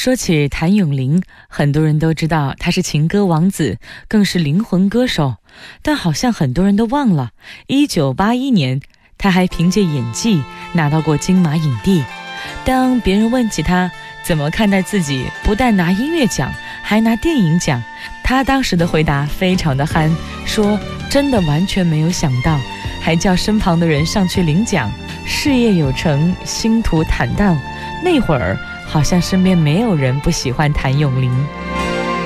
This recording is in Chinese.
说起谭咏麟，很多人都知道他是情歌王子，更是灵魂歌手。但好像很多人都忘了，1981年，他还凭借演技拿到过金马影帝。当别人问起他怎么看待自己不但拿音乐奖，还拿电影奖，他当时的回答非常的憨，说真的完全没有想到，还叫身旁的人上去领奖，事业有成，星途坦荡。那会儿好像身边没有人不喜欢谭咏麟。